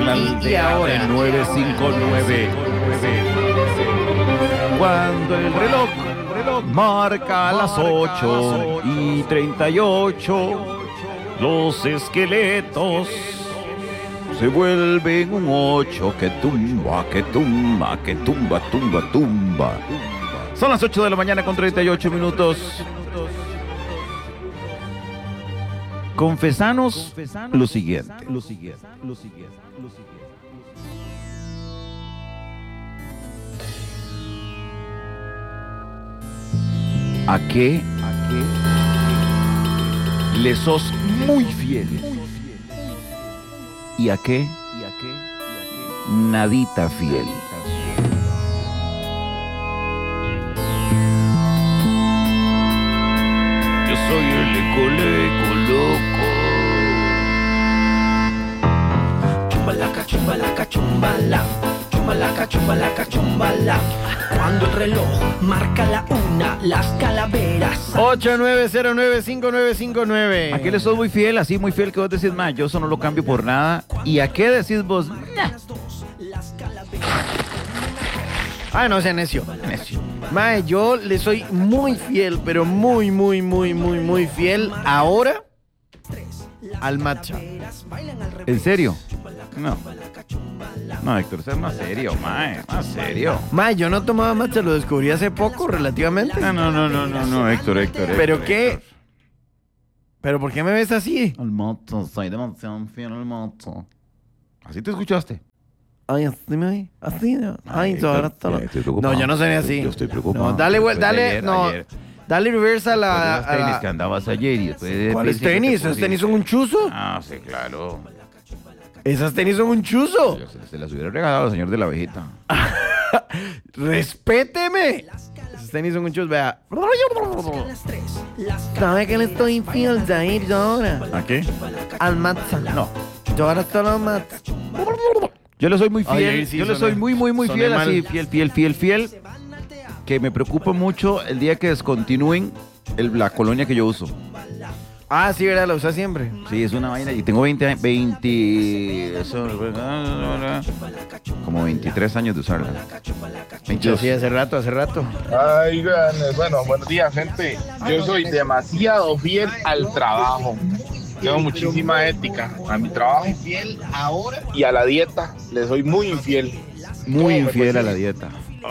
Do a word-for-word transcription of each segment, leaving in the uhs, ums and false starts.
la aldea de nueve cinco nueve. Cuando el reloj, el reloj marca las ocho y treinta y ocho, los esqueletos se vuelven un ocho que tumba, que tumba, que tumba, tumba, tumba. Son las ocho de la mañana con treinta y ocho minutos. Confesanos lo siguiente. Lo siguiente, lo siguiente, lo siguiente. ¿A qué? ¿A qué? Le sos muy fiel. ¿Y a qué? ¿Y a qué? Nadita fiel. Yo soy el ecoleco loco. Chumbalaca, chumbalaca, chumbala. Chumbalaca, chumbalaca, chumbala. Cuando el reloj marca la una, las calaveras. ocho nueve cero nueve cinco nueve cinco nueve. ¿A qué le sos muy fiel? Así muy fiel que vos decís, ma, yo eso no lo cambio por nada. ¿Y a qué decís vos? Nah. Ah, no sea necio. Necio. Mae, yo le soy muy fiel, pero muy, muy, muy, muy, muy fiel ahora al matcha. ¿En serio? No. No, Héctor, sé más serio, mae, más serio. Mae, yo no tomaba matcha, lo descubrí hace poco, relativamente. No, no, no, no, no, no, Héctor, Héctor, Héctor. ¿Pero qué? Héctor. ¿Pero por qué me ves así? El moto, soy demasiado fiel al moto. ¿Así te escuchaste? Ay, así me vi, así, no. Ay, Héctor, ahora está. ya estoy preocupado. No, yo no soy así. Yo estoy preocupado. No, dale, Después vuel- de dale, ayer, no. ayer. Dale reversa a la. Los a tenis la- que andabas ayer y después de... ¿Cuáles pensé que te tenis? ¿Esos pusiste. tenis son un chuzo? Ah, sí, claro. Esas tenis son un chuzo. Se, se las hubiera regalado al señor de la abejita. ¡Respéteme! Esos tenis son un chuzo, vea. ¿Sabe que le estoy infiel, Jair, yo ahora? ¿A qué? Al matcha. No. Yo ahora solo matcha. Yo le soy muy fiel. Ay, sí, yo le soné- soy muy, muy, muy soné fiel. mal. Así, fiel, fiel, fiel, fiel. Que me preocupa mucho el día que descontinúen el, la colonia que yo uso. Ah, sí, ¿verdad? La usa siempre. Sí, es una vaina. Y tengo veinte, veinte, eso, como veintitrés años de usarla. Yo veintidós. sí, hace rato, hace rato. Ay, bueno, buenos días, gente. Yo soy demasiado fiel al trabajo. Tengo muchísima ética a mi trabajo y a la dieta. Le soy muy infiel. Muy infiel a la dieta.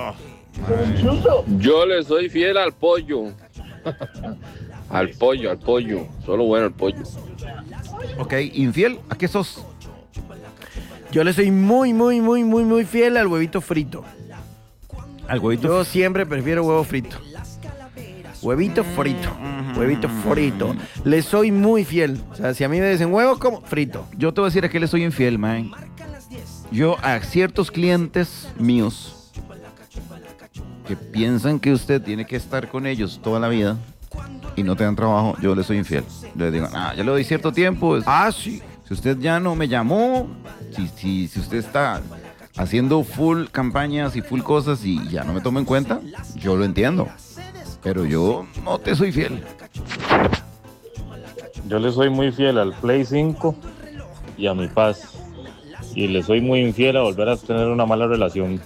Yo le soy fiel al pollo. Al pollo, al pollo. Solo bueno el pollo. Ok, infiel, ¿a qué sos? Yo le soy muy, muy, muy, muy, muy fiel al huevito frito. Al huevito. Yo siempre prefiero huevo frito. Huevito frito. Huevito frito. Le soy muy fiel. O sea, si a mí me dicen huevo, como frito. Yo te voy a decir a qué le soy infiel, man. Yo a ciertos clientes míos que piensan que usted tiene que estar con ellos toda la vida y no te dan trabajo, yo le soy infiel. Yo les digo, ah, yo le doy cierto tiempo. es- Ah, sí. Si usted ya no me llamó, si, si, si usted está haciendo full campañas y full cosas y ya no me toma en cuenta, yo lo entiendo. Pero yo no te soy fiel. Yo le soy muy fiel al Play cinco y a mi paz. Y le soy muy infiel a volver a tener una mala relación.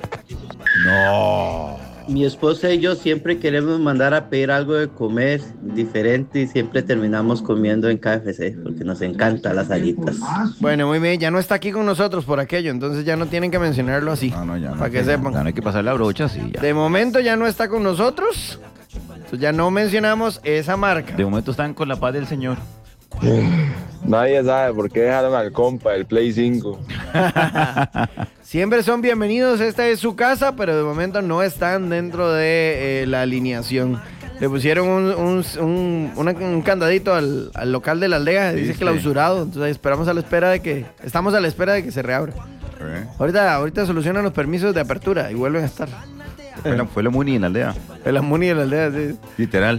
No. Mi esposa y yo siempre queremos mandar a pedir algo de comer diferente y siempre terminamos comiendo en K F C porque nos encantan las alitas. Bueno, muy bien. Ya no está aquí con nosotros por aquello. Entonces ya no tienen que mencionarlo así. No, no, ya no. Para que ya, sepan. ya no hay que pasar la brocha, sí, ya. De momento ya no está con nosotros. Entonces ya no mencionamos esa marca. De momento están con la paz del Señor. Nadie sabe por qué dejaron al compa el Play cinco. Siempre son bienvenidos, esta es su casa, pero de momento no están dentro de eh, la alineación. Le pusieron un, un, un, una- un candadito al, al local de la aldea, Sí, dice sí. clausurado, entonces esperamos a la espera de que, estamos a la espera de que se reabra. ¿Eh? Ahorita, ahorita solucionan los permisos de apertura y vuelven a estar. Fue la, fue la Muni en la aldea. El Amuni de la aldea, sí. Literal.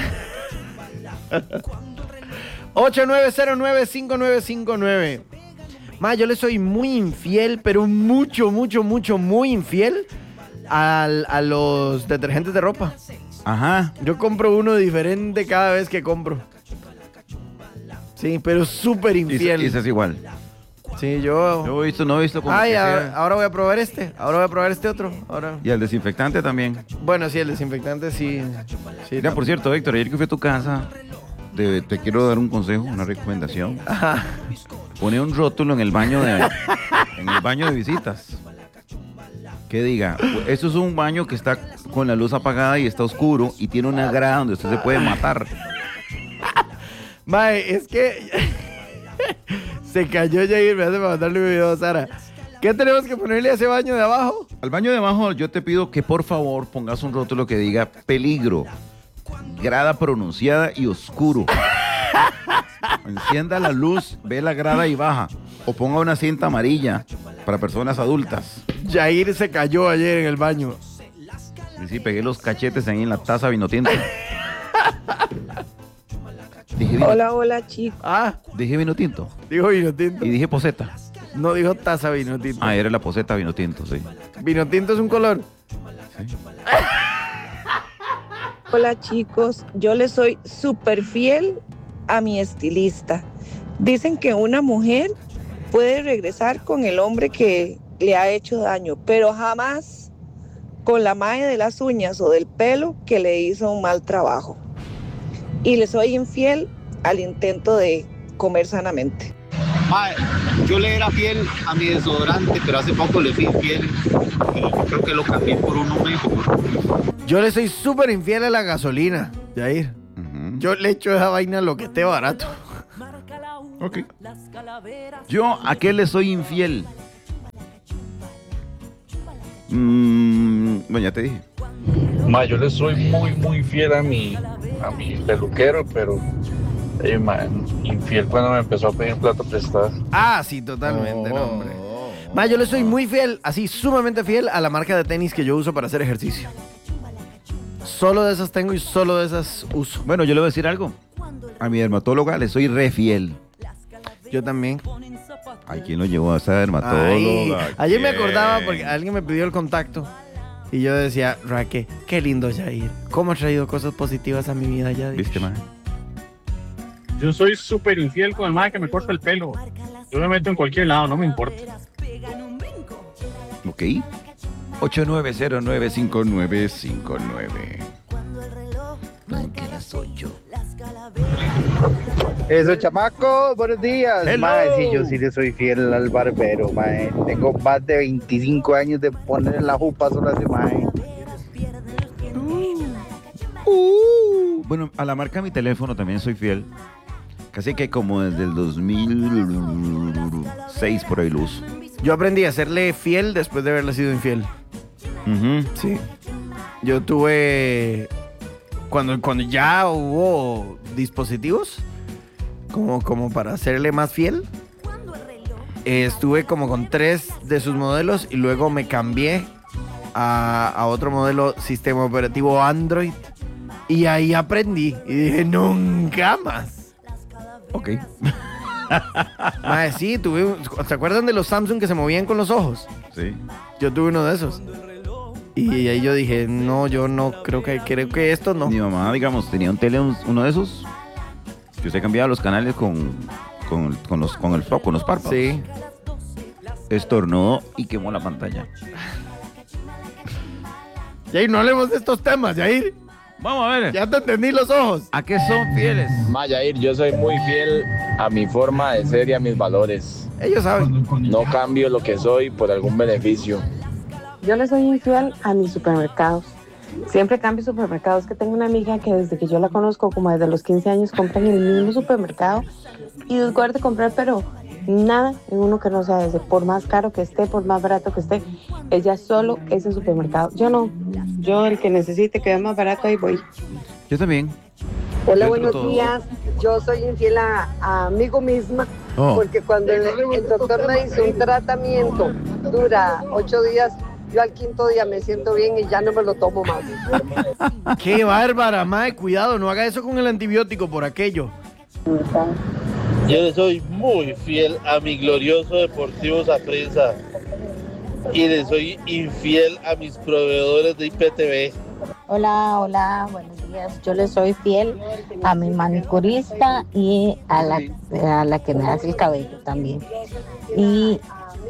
ocho nueve cero nueve cinco nueve cinco nueve. Ma, yo le soy muy infiel, pero mucho, mucho, mucho, muy infiel al- a los detergentes de ropa. Ajá. Yo compro uno diferente cada vez que compro. Sí, pero súper Y infiel. ese es igual. Sí, yo... Yo he visto, no he visto como Ay, que ahora, sea. ahora voy a probar este. Ahora voy a probar este otro. Ahora... Y al desinfectante también. Bueno, sí, el desinfectante sí. sí Mira, por cierto, Héctor, ayer que fui a tu casa, te, te quiero dar un consejo, una recomendación. Ajá. Pone un rótulo en el baño de, en el baño de visitas. Que diga, esto es un baño que está con la luz apagada y está oscuro y tiene una grada donde usted se puede matar. Mae, es que se cayó Jair, me hace para mandarle un video a Sara. ¿Qué tenemos que ponerle a ese baño de abajo? Al baño de abajo yo te pido que por favor pongas un rótulo que diga peligro, grada pronunciada y oscuro. Encienda la luz, ve la grada y baja. O ponga una cinta amarilla para personas adultas. Jair se cayó ayer en el baño. Y sí, pegué los cachetes ahí en la taza vino tinto. Dije vino, Hola, hola, chicos. Ah, dije vino tinto. dijo vino tinto. Y dije poseta. No dijo taza vino tinto. Ah, era la poseta vino tinto, sí. Vino tinto es un color. Hola, chicos. Yo le soy súper fiel a mi estilista. Dicen que una mujer puede regresar con el hombre que le ha hecho daño, pero jamás con la magia de las uñas o del pelo que le hizo un mal trabajo. Y le soy infiel al intento de comer sanamente. Mae, yo le era fiel a mi desodorante, pero hace poco le fui infiel y creo que lo cambié por uno mejor. Yo le soy súper infiel a la gasolina, Jair. Uh-huh. Yo le echo esa vaina a lo que esté barato. Ok. Yo, ¿a qué le soy infiel? Mm, bueno, ya te dije. Ma, yo le soy muy, muy fiel a mi, a mi peluquero, pero eh, ma, infiel cuando me empezó a pedir plata prestada. Ah, sí, totalmente, Oh. no, hombre. Ma, yo le soy muy fiel, así sumamente fiel a la marca de tenis que yo uso para hacer ejercicio. Solo de esas tengo y solo de esas uso. Bueno, yo le voy a decir algo. A mi dermatóloga le soy re fiel. Yo también. Ay, ¿quién lo llevó a esa dermatóloga? Ay, ayer me ¿Quién? acordaba porque alguien me pidió el contacto. Y yo decía, Raque, qué lindo Jair. ¿Cómo ha traído cosas positivas a mi vida ya? ¿Viste, man? Yo soy súper infiel con el mae que me corta el pelo. Yo me meto en cualquier lado, no me importa. Ok. ocho nueve cero nueve cinco nueve cinco nueve. Eso, chamaco, buenos días. Hello. Mae, sí, yo sí le soy fiel al barbero, mae. Tengo más de veinticinco años de poner la jupa solo hace mae. Uh, bueno, a la marca de mi teléfono también soy fiel. Casi que como desde el dos mil seis por ahí lo uso. Yo aprendí a serle fiel después de haberle sido infiel. Uh-huh. Sí. Yo tuve... Cuando, cuando ya hubo dispositivos, como, como para hacerle más fiel, eh, estuve como con tres de sus modelos y luego me cambié a, a otro modelo sistema operativo Android y ahí aprendí y dije, nunca más. Ok. Mae, sí, tuve un- ¿se acuerdan de los Samsung que se movían con los ojos? Sí. Yo tuve uno de esos. Y ahí yo dije, no, yo no creo que creo que esto no. Mi mamá, digamos, tenía un tele, un- uno de esos. Que usted cambiaba los canales con, con, con los, con el foco, con los párpados. Sí. Estornudó y quemó la pantalla. Jair, no hablemos de estos temas, Jair. Vamos a ver. Ya te entendí los ojos. ¿A qué son fieles? Mayair, yo soy muy fiel a mi forma de ser y a mis valores. Ellos saben. No cambio lo que soy por algún beneficio. Yo le soy infiel a mis supermercados. Siempre cambio supermercados. Que tengo una amiga que desde que yo la conozco, como desde los quince años, compra en el mismo supermercado y desguarda de comprar, pero nada en uno que no sea ese. Por más caro que esté, por más barato que esté, ella solo ese supermercado. Yo no. Yo el que necesite que es más barato, ahí voy. Yo también. Hola, Dentro buenos todo. días. Yo soy infiel a, a amigo misma, Oh. porque cuando el, el doctor me dice un tratamiento dura ocho días, yo al quinto día me siento bien y ya no me lo tomo más. Qué bárbara, mae, cuidado, no haga eso con el antibiótico por aquello. Yo le soy muy fiel a mi glorioso Deportivo Saprissa y le soy infiel a mis proveedores de I P T V. Hola, hola, buenos días. Yo le soy fiel a mi manicurista y a la, a la que me hace el cabello también. Y,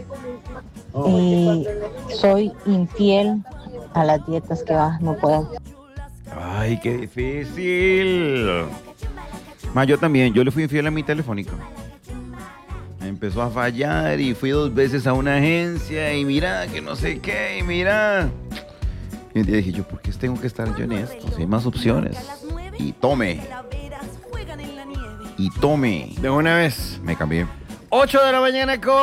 y soy infiel a las dietas que va, no puedo. Ay, qué difícil. Ma, yo también, yo le fui infiel a mi telefónico. Me empezó a fallar y fui dos veces a una agencia y mira, que no sé qué, y mira. Y un día dije yo, ¿por qué tengo que estar yo en esto? Si hay más opciones. Y tome. Y tome. De una vez. Me cambié. ocho de la mañana con